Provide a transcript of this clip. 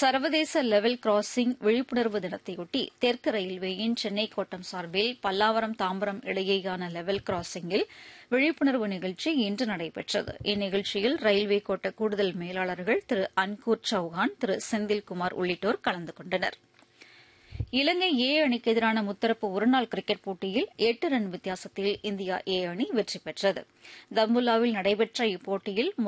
சர்வதேச level crossing விழிப்புணர்வு தினத்தையொட்டி தெற்கு ரயில்வேயின் சென்னை கோட்டம் சார்பில் பல்லாவரம் தாம்பரம் இடையேயான லெவல் கிராசிங்கில் விழிப்புணர்வு நிகழ்ச்சி இன்று நடைபெற்றது. இந்நிகழ்ச்சியில் ரயில்வே கோட்ட கூடுதல் மேலாளர்கள் திரு அன்கூர் சௌஹான், திரு செந்தில்குமார் உள்ளிட்டோர் கலந்து கொண்டனர். இலங்கை ஏ அணிக்கு எதிரான முத்தரப்பு ஒருநாள் கிரிக்கெட் போட்டியில் 8 ரன் வித்தியாசத்தில் இந்தியா ஏ அணி வெற்றி பெற்றது. தம்புல்லாவில் நடைபெற்ற இப்போட்டியில்